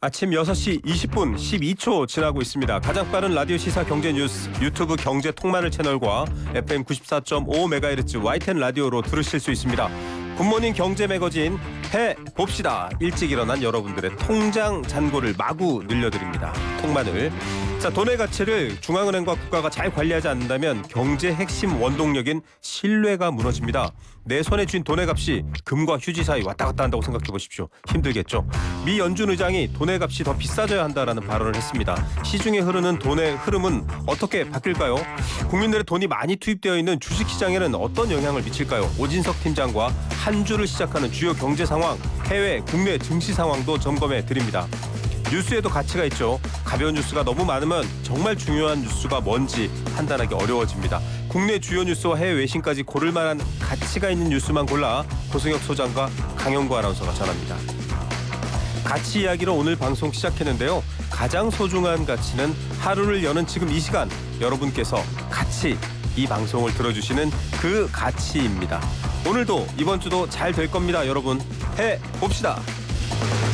아침 6시 20분 12초 지나고 있습니다. 가장 빠른 라디오 시사 경제 뉴스 유튜브 경제 통마늘 채널과 FM 94.5MHz YTN 라디오로 들으실 수 있습니다. 굿모닝 경제 매거진 해봅시다. 일찍 일어난 여러분들의 통장 잔고를 마구 늘려드립니다. 통마늘. 자, 돈의 가치를 중앙은행과 국가가 잘 관리하지 않는다면 경제 핵심 원동력인 신뢰가 무너집니다. 내 손에 쥔 돈의 값이 금과 휴지 사이 왔다 갔다 한다고 생각해 보십시오. 힘들겠죠. 미 연준 의장이 돈의 값이 더 비싸져야 한다라는 발언을 했습니다. 시중에 흐르는 돈의 흐름은 어떻게 바뀔까요? 국민들의 돈이 많이 투입되어 있는 주식시장에는 어떤 영향을 미칠까요? 오진석 팀장과 한 주를 시작하는 주요 경제 상황, 해외, 국내 증시 상황도 점검해 드립니다. 뉴스에도 가치가 있죠. 가벼운 뉴스가 너무 많으면 정말 중요한 뉴스가 뭔지 판단하기 어려워집니다. 국내 주요 뉴스와 해외 외신까지 고를 만한 가치가 있는 뉴스만 골라 고승혁 소장과 강영구 아나운서가 전합니다. 가치 이야기로 오늘 방송 시작했는데요. 가장 소중한 가치는 하루를 여는 지금 이 시간 여러분께서 가치 이 방송을 들어주시는 그 가치입니다. 오늘도 이번 주도 잘 될 겁니다. 여러분 해봅시다.